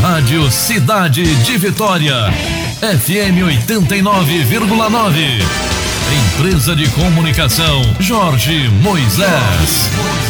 Rádio Cidade de Vitória, FM 89,9. Empresa de Comunicação Jorge Moisés.